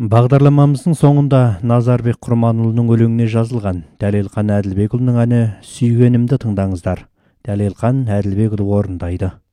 Бағдарламамыздың соңында Назарбек Құрманұлының өлеңіне жазылған Дәлелқан Әділбекұлының әні «Сүйгенімді» тыңдаңыздар. Дәлелқан Әділбекұлы орындайды.